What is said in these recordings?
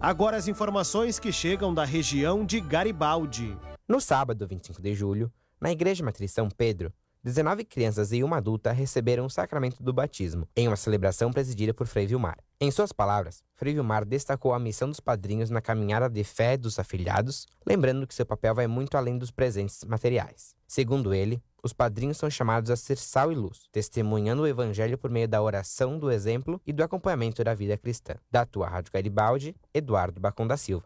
Agora as informações que chegam da região de Garibaldi. No sábado, 25 de julho, na Igreja Matriz São Pedro, 19 crianças e uma adulta receberam o sacramento do batismo, em uma celebração presidida por Frei Vilmar. Em suas palavras, Frei Vilmar destacou a missão dos padrinhos na caminhada de fé dos afilhados, lembrando que seu papel vai muito além dos presentes materiais. Segundo ele, os padrinhos são chamados a ser sal e luz, testemunhando o evangelho por meio da oração, do exemplo e do acompanhamento da vida cristã. Da tua Rádio Garibaldi, Eduardo Bacon da Silva.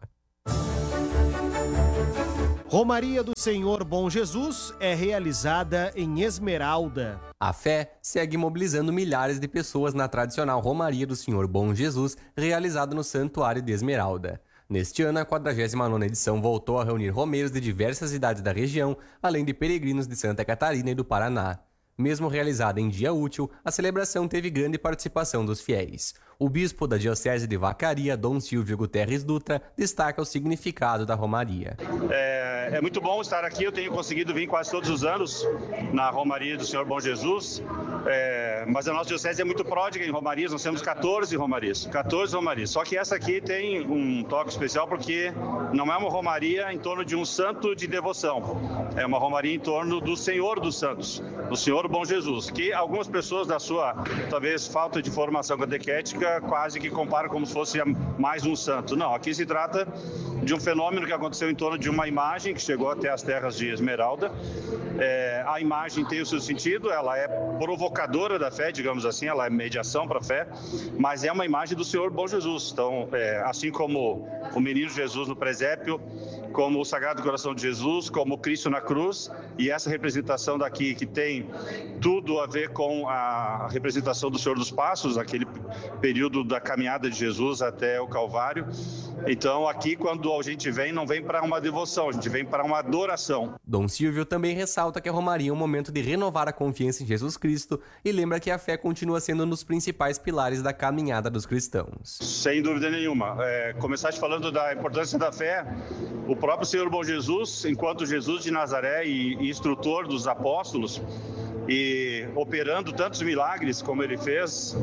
Romaria do Senhor Bom Jesus é realizada em Esmeralda. A fé segue mobilizando milhares de pessoas na tradicional Romaria do Senhor Bom Jesus, realizada no Santuário de Esmeralda. Neste ano, a 49ª edição voltou a reunir romeiros de diversas cidades da região, além de peregrinos de Santa Catarina e do Paraná. Mesmo realizada em dia útil, a celebração teve grande participação dos fiéis. O bispo da Diocese de Vacaria, Dom Silvio Guterres Dutra, destaca o significado da Romaria. É muito bom estar aqui, eu tenho conseguido vir quase todos os anos na Romaria do Senhor Bom Jesus, mas a nossa Diocese é muito pródiga em Romarias, nós temos 14 Romarias, só que essa aqui tem um toque especial porque não é uma Romaria em torno de um santo de devoção, é uma Romaria em torno do Senhor dos Santos, do Senhor Bom Jesus, que algumas pessoas da sua, talvez, falta de formação catequética quase que comparam como se fosse mais um santo. Não, aqui se trata de um fenômeno que aconteceu em torno de uma imagem que chegou até as terras de Esmeralda. A imagem tem o seu sentido, ela é provocadora da fé, digamos assim, ela é mediação para a fé, mas é uma imagem do Senhor Bom Jesus. Então, assim como o menino Jesus no presépio, como o Sagrado Coração de Jesus, como o Cristo na cruz, e essa representação daqui que tem tudo a ver com a representação do Senhor dos Passos, aquele período da caminhada de Jesus até o Calvário. Então, aqui, quando a gente vem, não vem para uma devoção, a gente vem para uma adoração. Dom Silvio também ressalta que a Romaria é um momento de renovar a confiança em Jesus Cristo e lembra que a fé continua sendo um dos principais pilares da caminhada dos cristãos. Sem dúvida nenhuma. Começaste falando da importância da fé. O próprio Senhor Bom Jesus, enquanto Jesus de Nazaré e instrutor dos apóstolos, e operando tantos milagres como ele fez,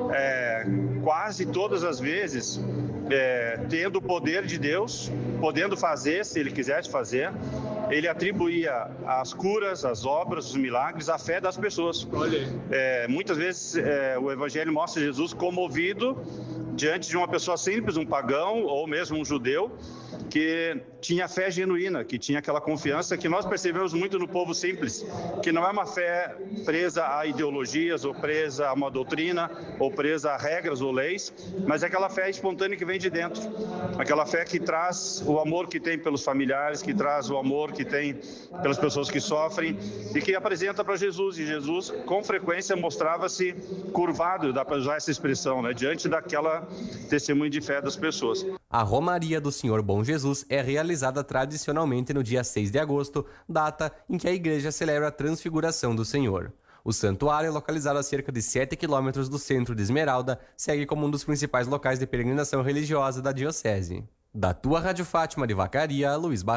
quase todas as vezes, tendo o poder de Deus, podendo fazer, se ele quisesse fazer, ele atribuía as curas, as obras, os milagres à fé das pessoas. Muitas vezes o Evangelho mostra Jesus comovido diante de uma pessoa simples, um pagão ou mesmo um judeu, que tinha fé genuína, que tinha aquela confiança que nós percebemos muito no povo simples, que não é uma fé presa a ideologias, ou presa a uma doutrina, ou presa a regras ou leis, mas é aquela fé espontânea que vem de dentro, aquela fé que traz o amor que tem pelos familiares, que traz o amor que tem pelas pessoas que sofrem, e que apresenta para Jesus, e Jesus com frequência mostrava-se curvado, dá para usar essa expressão, né, diante daquela testemunho de fé das pessoas. A Romaria do Senhor Bom Jesus é realizada tradicionalmente no dia 6 de agosto, data em que a igreja celebra a transfiguração do Senhor. O santuário, localizado a cerca de 7 quilômetros do centro de Esmeralda, segue como um dos principais locais de peregrinação religiosa da diocese. Da tua Rádio Fátima de Vacaria, Luiz Barreto.